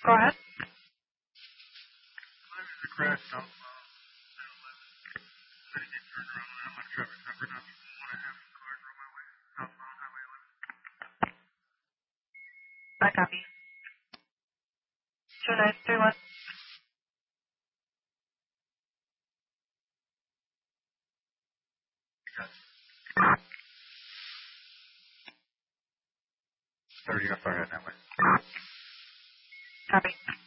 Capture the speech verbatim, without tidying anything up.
Go ahead. There's a crash out uh, nine eleven. Ready to get turned around. I'm on traffic number not one and a half cars on my way. Southbound Highway eleven. I copy. two nine three one. thirty up ahead that way. Copy.